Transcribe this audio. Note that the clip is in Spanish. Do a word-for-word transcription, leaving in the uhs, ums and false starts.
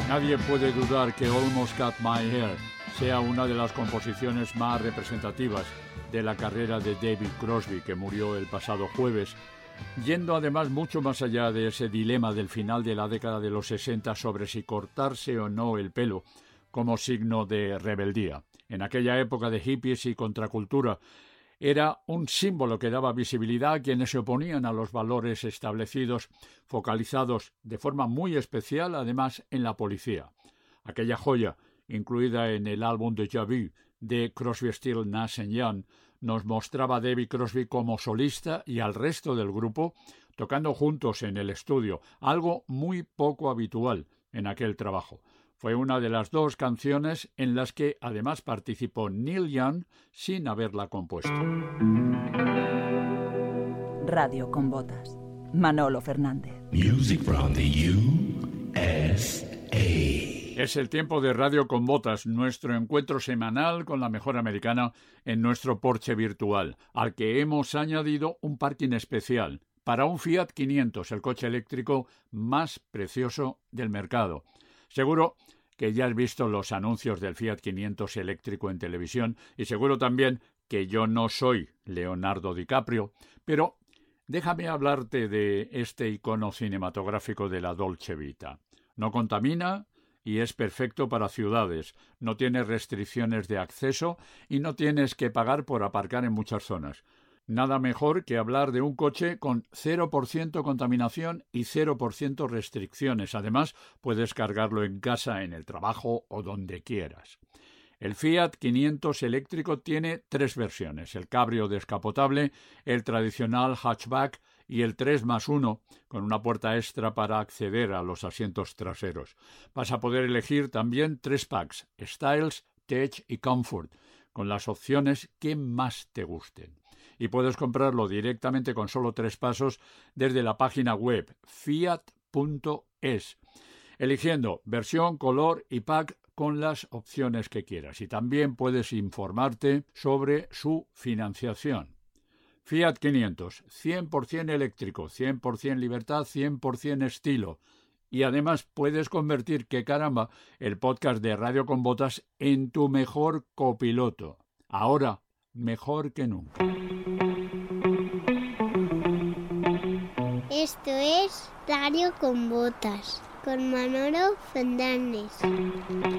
Nadie puede dudar que Almost Got My Hair sea una de las composiciones más representativas de la carrera de David Crosby, que murió el pasado jueves, yendo además mucho más allá de ese dilema del final de la década de los sesenta sobre si cortarse o no el pelo como signo de rebeldía. En aquella época de hippies y contracultura, era un símbolo que daba visibilidad a quienes se oponían a los valores establecidos, focalizados de forma muy especial, además, en la policía. Aquella joya, incluida en el álbum Déjà Vu de Crosby, Stills, Nash and Young, nos mostraba a David Crosby como solista y al resto del grupo tocando juntos en el estudio, algo muy poco habitual en aquel trabajo. Fue una de las dos canciones en las que además participó Neil Young sin haberla compuesto. Radio con Botas. Manolo Fernández. Music from the U S A. Es el tiempo de Radio con Botas, nuestro encuentro semanal con la mejor americana en nuestro porche virtual, al que hemos añadido un parking especial para un Fiat quinientos, el coche eléctrico más precioso del mercado. Seguro que ya has visto los anuncios del Fiat quinientos eléctrico en televisión y seguro también que yo no soy Leonardo DiCaprio, pero déjame hablarte de este icono cinematográfico de la Dolce Vita. No contamina y es perfecto para ciudades, no tiene restricciones de acceso y no tienes que pagar por aparcar en muchas zonas. Nada mejor que hablar de un coche con cero por ciento contaminación y cero por ciento restricciones. Además, puedes cargarlo en casa, en el trabajo o donde quieras. El Fiat quinientos eléctrico tiene tres versiones: el cabrio descapotable, el tradicional hatchback y el tres más uno, con una puerta extra para acceder a los asientos traseros. Vas a poder elegir también tres packs: Styles, Tech y Comfort, con las opciones que más te gusten. Y puedes comprarlo directamente con solo tres pasos desde la página web fiat punto es, eligiendo versión, color y pack con las opciones que quieras. Y también puedes informarte sobre su financiación. Fiat quinientos, cien por ciento eléctrico, cien por ciento libertad, cien por ciento estilo. Y además puedes convertir, que caramba, el podcast de Radio con Botas en tu mejor copiloto. Ahora, mejor que nunca. Esto es Radio con Botas, con Manolo Fernández.